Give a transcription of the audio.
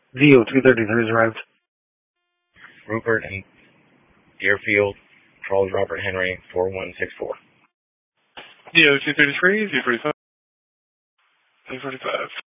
VO-233 is arrived. Rupert and Deerfield, Charles Robert Henry, 4164. VO-233, Z45. Z45.